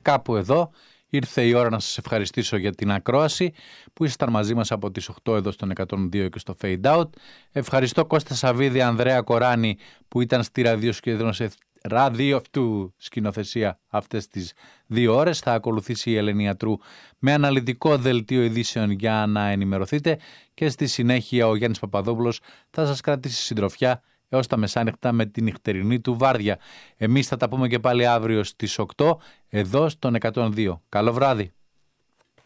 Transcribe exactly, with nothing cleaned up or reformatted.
κάπου εδώ ήρθε η ώρα να σας ευχαριστήσω για την ακρόαση που ήσασταν μαζί μας από τις οκτώ εδώ στον εκατόν δύο και στο Fade Out. Ευχαριστώ Κώστα Σαββίδη, Ανδρέα Κοράνη που ήταν στη ραδίο του σκηνοθεσία αυτές τις δύο ώρες. Θα ακολουθήσει η Ελένη Ιατρού με αναλυτικό δελτίο ειδήσεων για να ενημερωθείτε και στη συνέχεια ο Γιάννης Παπαδόπουλος θα σας κρατήσει συντροφιά έως τα μεσάνυχτα με τη νυχτερινή του βάρδια. Εμείς θα τα πούμε και πάλι αύριο στις οκτώ εδώ στον εκατόν δύο. Καλό βράδυ.